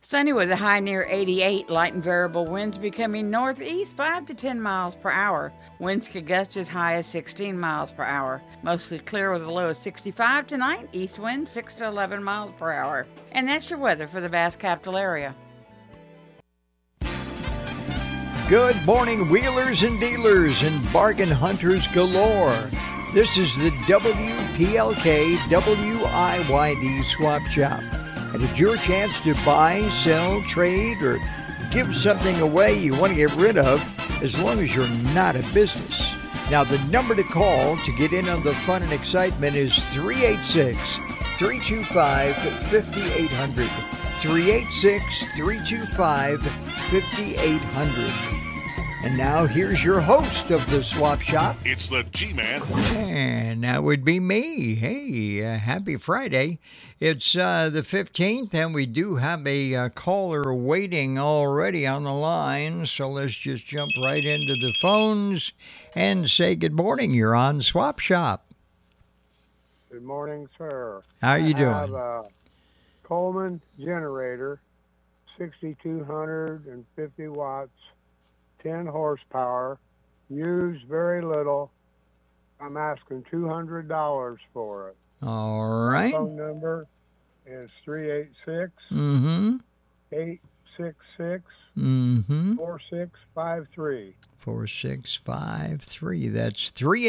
Sunny with a high near 88, light and variable winds becoming northeast 5 to 10 miles per hour. Winds could gust as high as 16 miles per hour. Mostly clear with a low of 65 tonight, east wind 6 to 11 miles per hour. And that's your weather for the vast capital area. Good morning, wheelers and dealers and bargain hunters galore. This is the WPLK WIYD Swap Shop. And it's your chance to buy, sell, trade, or give something away you want to get rid of, as long as you're not a business. Now, the number to call to get in on the fun and excitement is 386-325-5800. 386-325-5800. And now here's your host of the Swap Shop. It's the G-Man. And that would be me. Hey, happy Friday. It's the 15th, and we do have a caller waiting already on the line. So let's just jump right into the phones and say good morning. You're on Swap Shop. Good morning, sir. How are you doing? I have a Coleman generator, 6,250 watts. 10 horsepower, used very little. I'm asking $200 for it. All right. My phone number is 386 Mm-hmm. 866 Mm-hmm. 4653. 4653. That's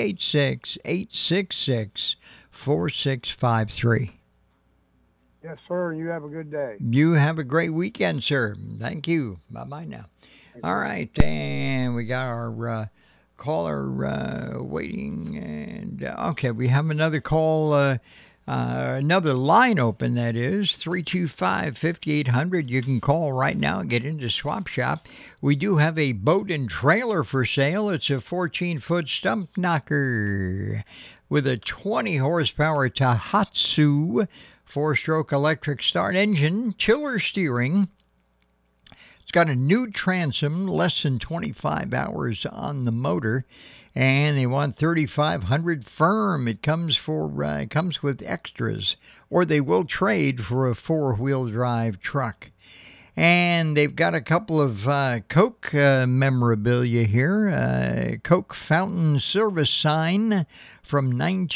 386-866-4653. Yes, sir. You have a good day. You have a great weekend, sir. Thank you. Bye-bye now. All right, and we got our caller waiting, and okay, we have another call, another line open, that is, 325-5800. You can call right now and get into Swap Shop. We do have a boat and trailer for sale. It's a 14-foot stump knocker with a 20-horsepower Tahatsu 4-stroke electric start engine, tiller steering. It's got a new transom, less than 25 hours on the motor, and they want $3,500 firm. It comes with extras, or they will trade for a 4-wheel drive truck. And they've got a couple of Coke memorabilia here. Coke fountain service sign from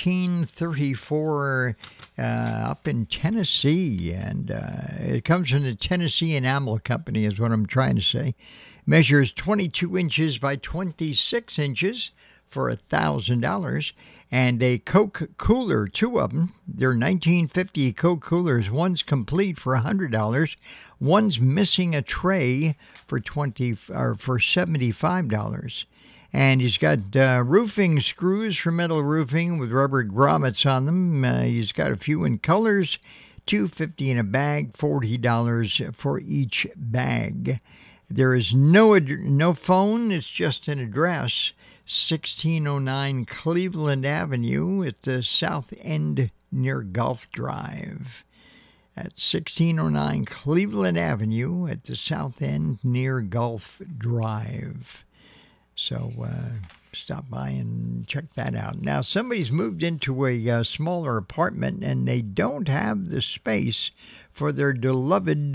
1934 up in Tennessee. And it comes from the Tennessee Enamel Company is what I'm trying to say. Measures 22 inches by 26 inches for $1,000. And a Coke cooler, 2 of them. They're 1950 Coke coolers. One's complete for $100. One's missing a tray for $75. And he's got roofing screws for metal roofing with rubber grommets on them. He's got a few in colors, $2.50 in a bag, $40 for each bag. There is no phone. It's just an address. 1609 Cleveland Avenue at the south end near Gulf Drive. At 1609 Cleveland Avenue at the south end near Gulf Drive. So stop by and check that out. Now, somebody's moved into a smaller apartment, and they don't have the space for their beloved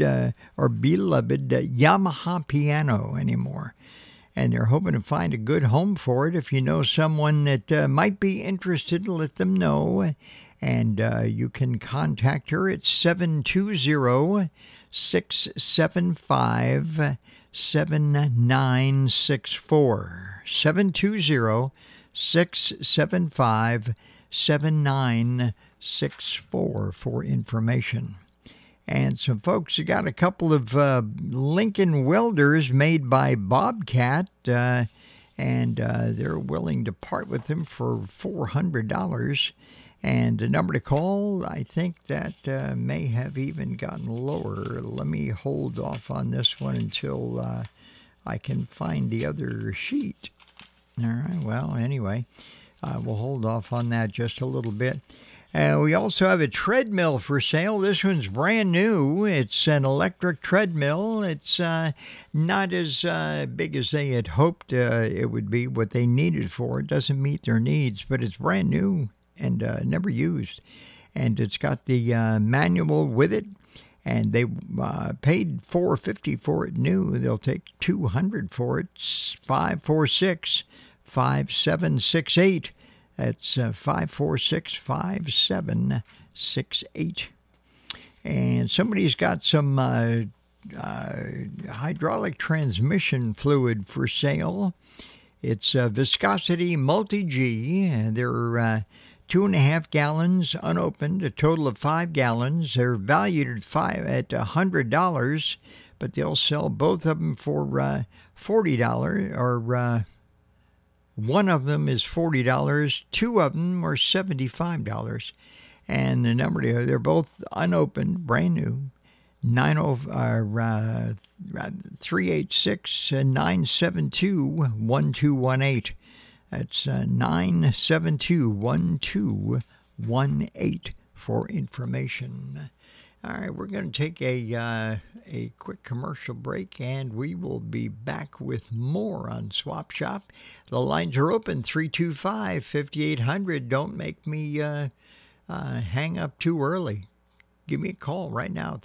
Yamaha piano anymore. And they're hoping to find a good home for it. If you know someone that might be interested, let them know. And you can contact her at 720-675-7964. 720-675-7964 for information. And some folks have got a couple of Lincoln welders made by Bobcat, and they're willing to part with them for $400. And the number to call, I think that may have even gotten lower. Let me hold off on this one until I can find the other sheet. All right, well, anyway, we'll hold off on that just a little bit. We also have a treadmill for sale. This one's brand new. It's an electric treadmill. It's not as big as they had hoped it would be, what they needed for. It doesn't meet their needs, but it's brand new and never used. And it's got the manual with it. and they paid $450 for it new. They'll take $200 for it. 546-5768. That's 546-5768. And somebody's got some hydraulic transmission fluid for sale. It's Viscosity Multi-G. They're 2.5 gallons unopened, a total of 5 gallons. They're valued at $100, but they'll sell both of them for $40, or one of them is $40, two of them are $75. And the number, they're both unopened, brand new. 386-972-1218. That's 972-1218 for information. All right, we're going to take a quick commercial break, and we will be back with more on Swap Shop. The lines are open, 325-5800. Don't make me hang up too early. Give me a call right now,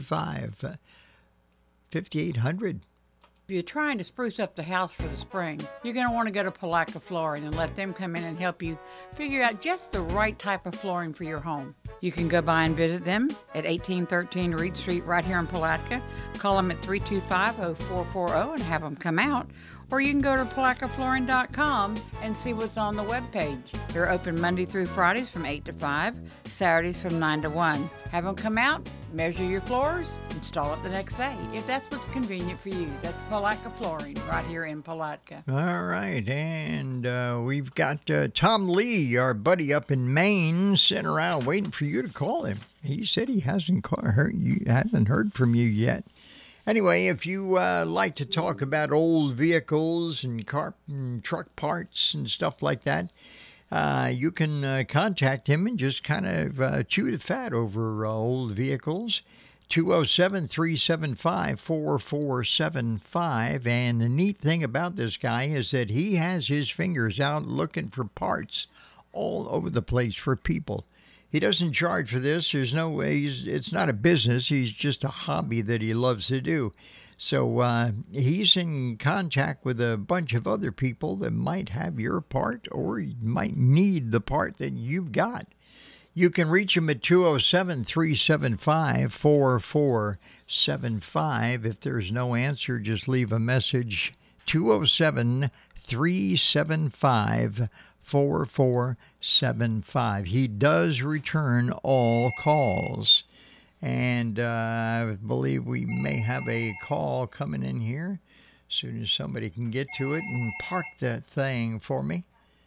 325-5800. If you're trying to spruce up the house for the spring, you're going to want to go to Palatka Flooring and let them come in and help you figure out just the right type of flooring for your home. You can go by and visit them at 1813 Reed Street right here in Palatka. Call them at 325-0440 and have them come out. Or you can go to PalatkaFlooring.com and see what's on the webpage. They're open Monday through Fridays from 8 to 5, Saturdays from 9 to 1. Have them come out, measure your floors, install it the next day, if that's what's convenient for you. That's Palatka Flooring right here in Palatka. All right, and we've got Tom Lee, our buddy up in Maine, sitting around waiting for you to call him. He said he hasn't heard from you yet. Anyway, if you like to talk about old vehicles and car and truck parts and stuff like that, you can contact him and just kind of chew the fat over old vehicles. 207-375-4475. And the neat thing about this guy is that he has his fingers out looking for parts all over the place for people. He doesn't charge for this. There's no way. It's not a business. He's just a hobby that he loves to do. So he's in contact with a bunch of other people that might have your part or might need the part that you've got. You can reach him at 207-375-4475. If there's no answer, just leave a message. 207-375-4475. He does return all calls. And I believe we may have a call coming in here as soon as somebody can get to it and park that thing for me.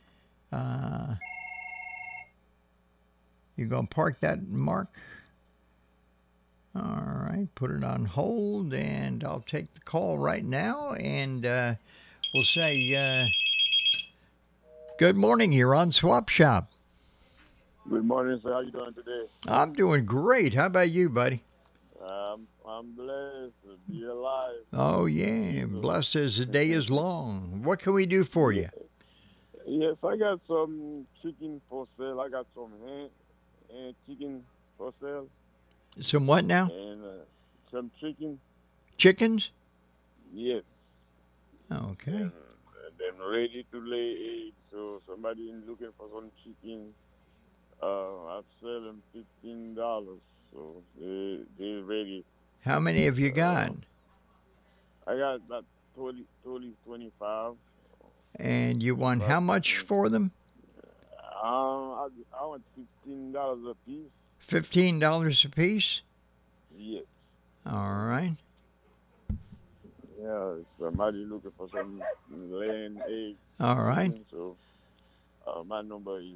You going to park that, Mark? All right, put it on hold, and I'll take the call right now, and we'll say good morning. You're on Swap Shop. Good morning, sir. How you doing today? I'm doing great. How about you, buddy? I'm blessed to be alive. Oh, yeah. Blessed as the day is long. What can we do for you? Yes, I got some chicken for sale. I got some hand chicken for sale. Some what now? And some chicken. Chickens? Yes. Okay. And them ready to lay eggs. So somebody looking for some chicken. I sell them $15. So they're ready. How many have you got? I got about 25. And you want how much for them? I want $15 a piece. $15 a piece? Yes. All right. Yeah, somebody looking for some laying eggs. All right. So my number is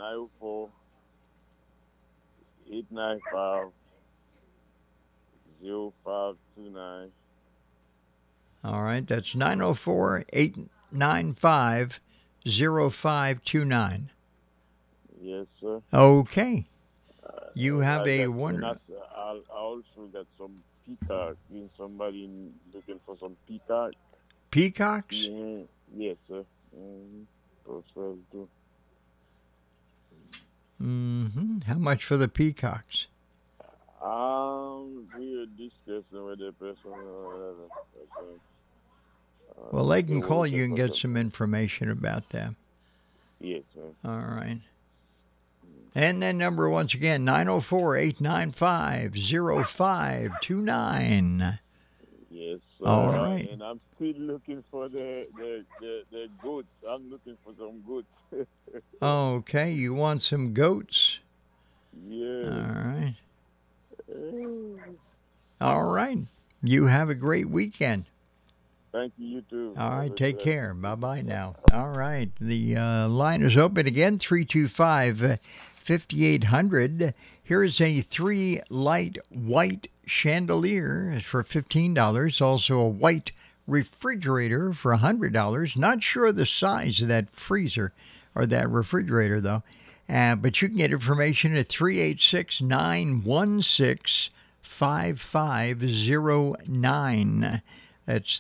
904-895-0529. All right. That's 904-895-0529. Yes, sir. Okay. You have a wonderful. I also got some peacock. Somebody looking for some peacock. Peacocks? Mm-hmm. Yes, sir. Those fellas too. Mm-hmm. How much for the peacocks? We discussing with the person or whatever. Well, they can They're call waiting you and for get some- some information about that. Yes, sir. All right. And that number once again, 904-895-0529. Yes, sir. All right. And I'm still looking for the goats. I'm looking for some goats. Okay, you want some goats? Yeah. All right. All right. You have a great weekend. Thank you, you too. All Have right, a take blessed care. weekend. Bye-bye now. All right, the line is open again, 325-5800. Here's a 3-light white chandelier for $15. Also a white refrigerator for $100. Not sure the size of that freezer or that refrigerator, though. But you can get information at 386-916-5509. That's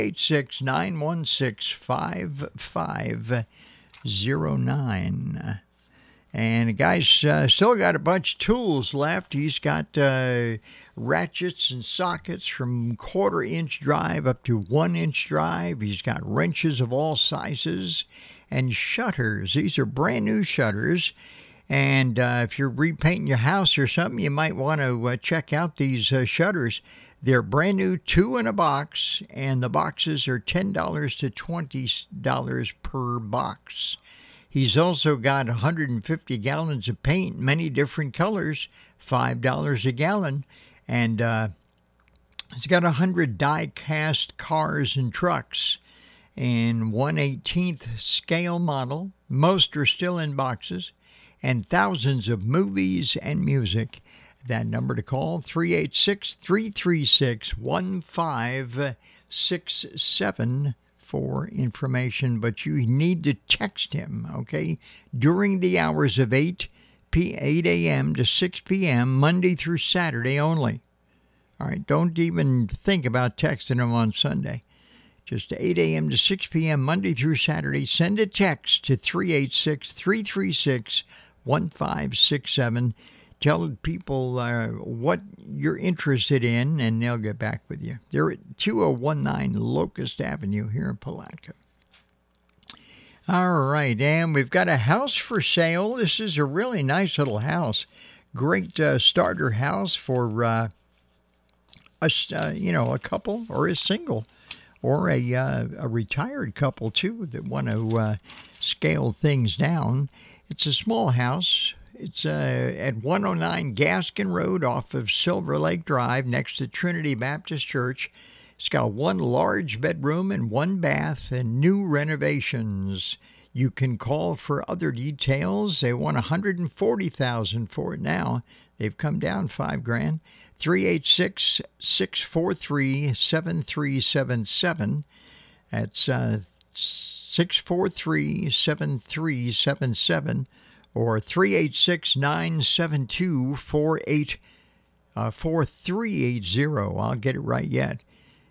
386-916-5509. And the guy's still got a bunch of tools left. He's got ratchets and sockets from 1/4-inch drive up to 1-inch drive. He's got wrenches of all sizes and shutters. These are brand new shutters. And if you're repainting your house or something, you might want to check out these shutters. They're brand new, 2 in a box, and the boxes are $10 to $20 per box. He's also got 150 gallons of paint, many different colors, $5 a gallon. And he's got 100 die-cast cars and trucks in 1/18th scale model. Most are still in boxes. And thousands of movies and music. That number to call, 386-336-1567 for information. But you need to text him, okay, during the hours of 8 a.m. to 6 p.m., Monday through Saturday only. All right, don't even think about texting him on Sunday. Just 8 a.m. to 6 p.m., Monday through Saturday. Send a text to 386-336-1567. Tell people what you're interested in, and they'll get back with you. They're at 2019 Locust Avenue here in Palatka. All right, and we've got a house for sale. This is a really nice little house. Great starter house for a couple or a single or a retired couple, too, that want to scale things down. It's a small house. It's at 109 Gaskin Road off of Silver Lake Drive next to Trinity Baptist Church. It's got 1 large bedroom and 1 bath and new renovations. You can call for other details. They want $140,000 for it now. They've come down $5,000. 386-643-7377. That's 643-7377. Or 386-972-4380. I'll get it right yet.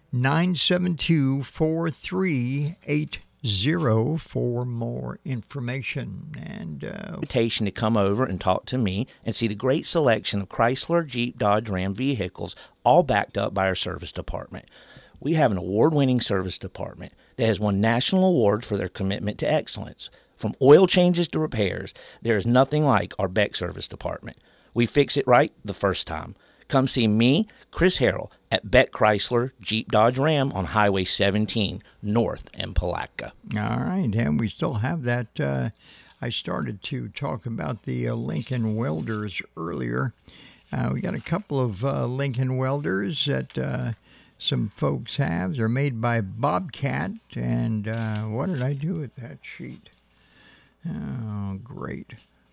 972-4380 for more information. And invitation to come over and talk to me and see the great selection of Chrysler, Jeep, Dodge, Ram vehicles, all backed up by our service department. We have an award-winning service department that has won national awards for their commitment to excellence. From oil changes to repairs, there is nothing like our Beck Service Department. We fix it right the first time. Come see me, Chris Harrell, at Beck Chrysler, Jeep, Dodge, Ram on Highway 17, north in Palatka. All right, and we still have that. I started to talk about the Lincoln Welders earlier. We got a couple of Lincoln Welders that some folks have. They're made by Bobcat, and what did I do with that sheet? Oh, great.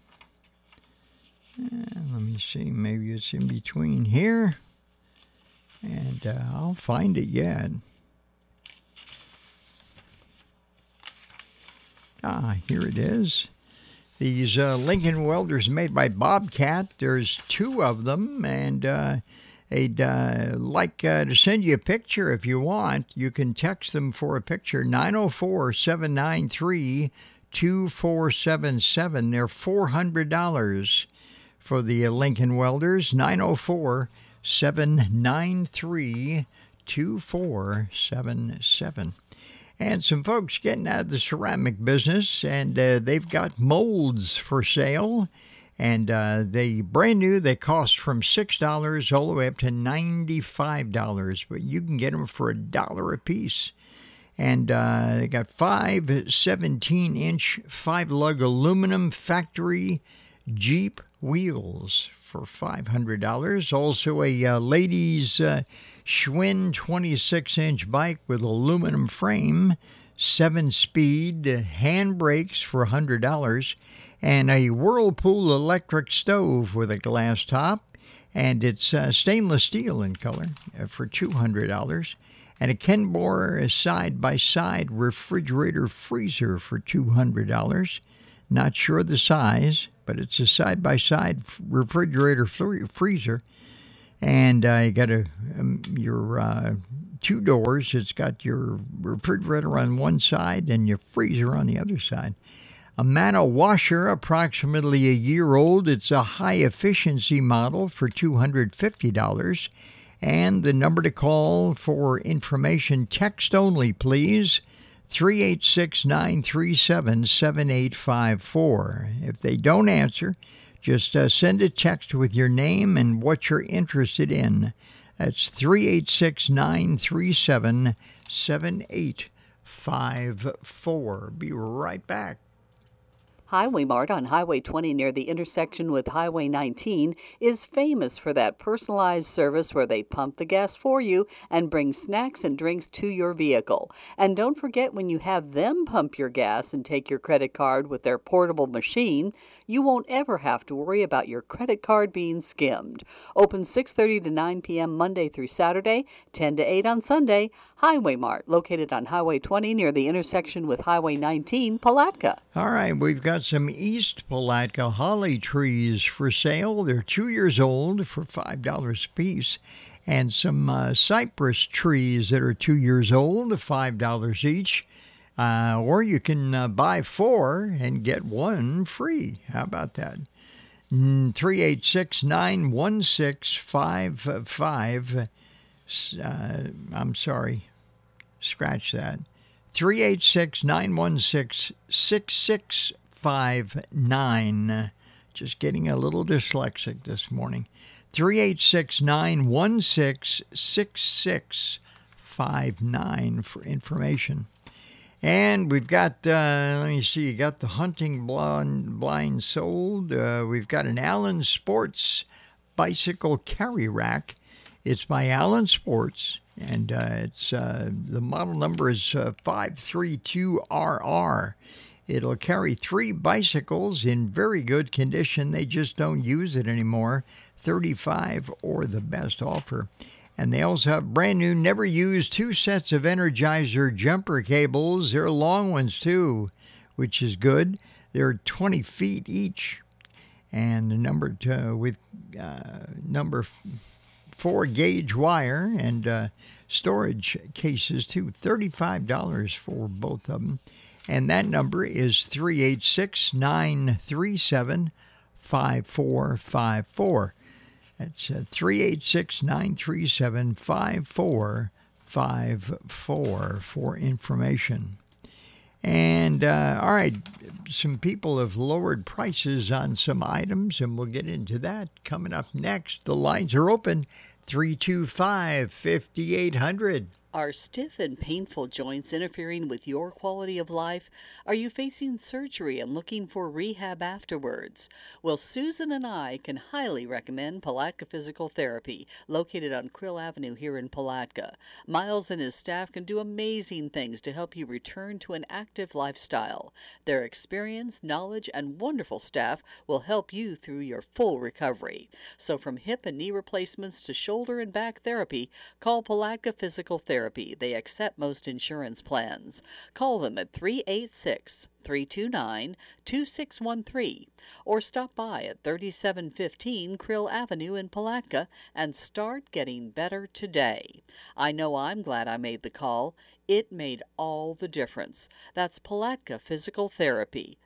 Let me see. Maybe it's in between here. And I'll find it yet. Here it is. These Lincoln Welders made by Bobcat. There's 2 of them. And they'd like to send you a picture if you want. You can text them for a picture. 904-793-2477. They're $400 for the Lincoln Welders. 904 793-2477. And some folks getting out of the ceramic business, and they've got molds for sale. And they brand new, they cost from $6 all the way up to $95, but you can get them for $1 a piece. And they got 5 17-inch 5-lug aluminum factory Jeep wheels for $500. Also a ladies' Schwinn 26-inch bike with aluminum frame, 7-speed handbrakes for $100, and a Whirlpool electric stove with a glass top, and it's stainless steel in color for $200, and a Kenmore side-by-side refrigerator freezer for $200. Not sure the size, but it's a side-by-side refrigerator freezer. And you got your 2 doors. It's got your refrigerator on one side and your freezer on the other side. A Manna washer, approximately a year old. It's a high-efficiency model for $250. And the number to call for information, text only, please, 386-937-7854. If they don't answer, just send a text with your name and what you're interested in. That's 386-937-7854. Be right back. Highway Mart on Highway 20 near the intersection with Highway 19 is famous for that personalized service where they pump the gas for you and bring snacks and drinks to your vehicle. And don't forget, when you have them pump your gas and take your credit card with their portable machine, you won't ever have to worry about your credit card being skimmed. Open 6:30 to 9 p.m. Monday through Saturday, 10 to 8 on Sunday. Highway Mart, located on Highway 20 near the intersection with Highway 19, Palatka. All right, we've got some East Palatka holly trees for sale. They're 2 years old for $5 a piece. And some cypress trees that are 2 years old, $5 each. Or you can buy 4 and get 1 free. How about that? 386-916-55. I'm sorry. Scratch that. 386-916-6659. Just getting a little dyslexic this morning. 386-916-6659 for information. And we've got, let me see, you got the hunting blind sold. We've got an Allen Sports bicycle carry rack. It's by Allen Sports, and it's the model number is 532RR. It'll carry 3 bicycles in very good condition. They just don't use it anymore. 35 or the best offer. And they also have brand new, never used 2 sets of Energizer jumper cables. They're long ones too, which is good. They're 20 feet each. And the number with number 4 gauge wire and storage cases too. $35 for both of them. And that number is 386-937-5454. That's 386-937-5454 for information. And, all right, some people have lowered prices on some items, and we'll get into that coming up next. The lines are open, 325-5800. Are stiff and painful joints interfering with your quality of life? Are you facing surgery and looking for rehab afterwards? Well, Susan and I can highly recommend Palatka Physical Therapy, located on Krill Avenue here in Palatka. Miles and his staff can do amazing things to help you return to an active lifestyle. Their experience, knowledge, and wonderful staff will help you through your full recovery. So from hip and knee replacements to shoulder and back therapy, call Palatka Physical Therapy. They accept most insurance plans. Call them at 386-329-2613 or stop by at 3715 Krill Avenue in Palatka and start getting better today. I know I'm glad I made the call. It made all the difference. That's Palatka Physical Therapy,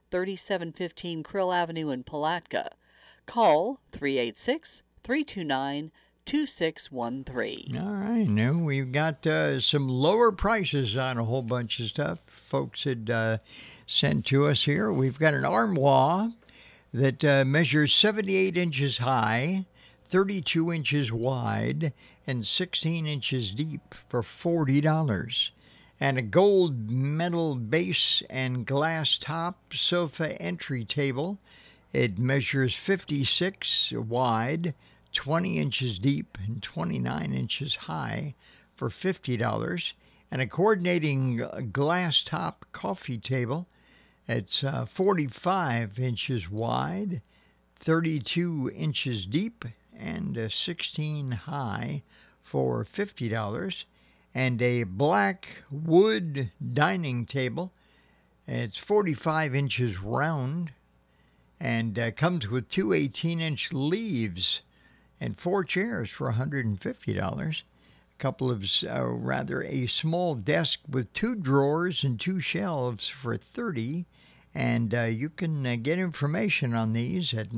3715 Krill Avenue in Palatka. Call 386-329-2613. 2613. All right. Now we've got some lower prices on a whole bunch of stuff folks had sent to us here. We've got an armoire that measures 78 inches high, 32 inches wide, and 16 inches deep for $40. And a gold metal base and glass top sofa entry table. It measures 56 wide, 20 inches deep, and 29 inches high for $50. And a coordinating glass top coffee table. It's 45 inches wide, 32 inches deep, and 16 high for $50. And a black wood dining table. It's 45 inches round and comes with two 18-inch leaves and 4 chairs for $150. A couple of, a small desk with 2 drawers and 2 shelves for $30. And you can get information on these at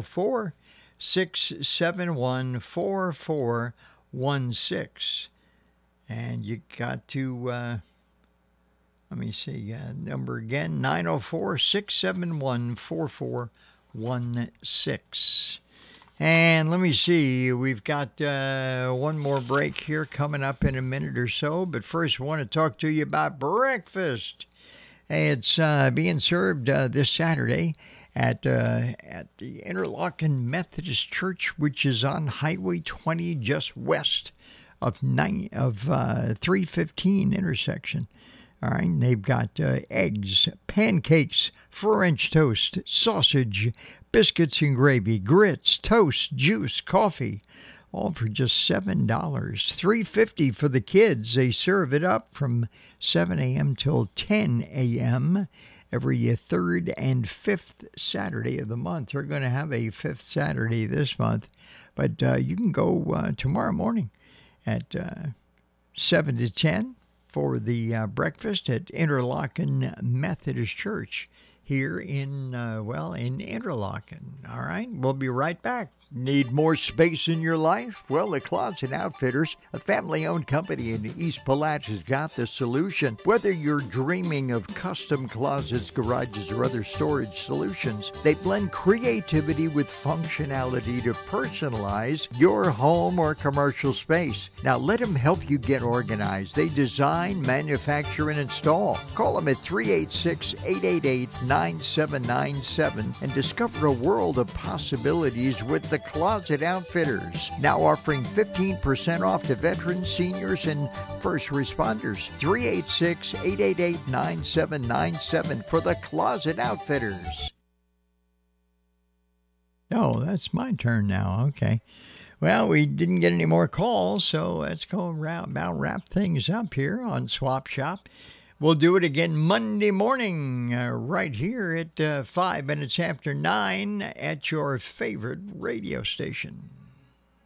904-671-4416. And you got to, let me see, number again, 904-671-4416. And let me see, we've got one more break here coming up in a minute or so. But first, I want to talk to you about breakfast. It's being served this Saturday at the Interlochen Methodist Church, which is on Highway 20, just west of 315 intersection. All right, and they've got eggs, pancakes, French toast, sausage, biscuits and gravy, grits, toast, juice, coffee, all for just $7. $3.50 for the kids. They serve it up from 7 a.m. till 10 a.m. every third and fifth Saturday of the month. They're going to have a fifth Saturday this month, but you can go tomorrow morning at 7 to 10 for the breakfast at Interlochen Methodist Church here in Interlochen. All right, we'll be right back. Need more space in your life? Well, the Closet Outfitters, a family-owned company in East Palach, has got the solution. Whether you're dreaming of custom closets, garages, or other storage solutions, they blend creativity with functionality to personalize your home or commercial space. Now, let them help you get organized. They design, manufacture, and install. Call them at 386-888-9797 and discover a world of possibilities with the Closet Outfitters, now offering 15% off to veterans, seniors, and first responders. 386-888-9797 for the Closet Outfitters. Oh, that's my turn now. Okay. Well, we didn't get any more calls, so let's go wrap things up here on Swap Shop. We'll do it again Monday morning right here at 5 minutes after 9 at your favorite radio station.